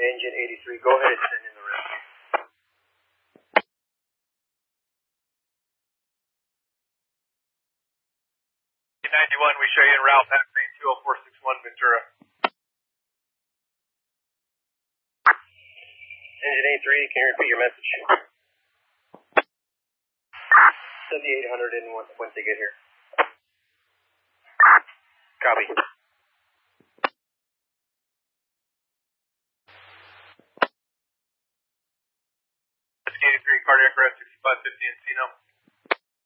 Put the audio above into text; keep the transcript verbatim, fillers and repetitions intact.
Engine eighty-three, go ahead and send in the rescue. ninety-one, we show you en route, back train two oh four six one, Ventura. Engine eighty-three, can you repeat your message? seventy-eight hundred in once, once they get here. Copy. eighty-three, cardiac arrest, sixty-five fifty Encino.